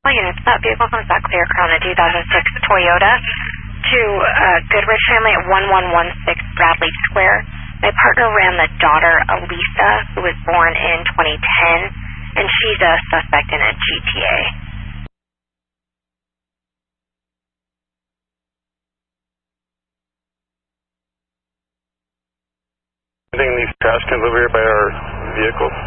All units, that vehicle comes back clear, Crown, a 2006 Toyota to Goodrich family at 1116 Bradley Square. My partner ran the daughter, Elisa, who was born in 2010, and she's a suspect in a GTA. I think these trash cans over here by our vehicle.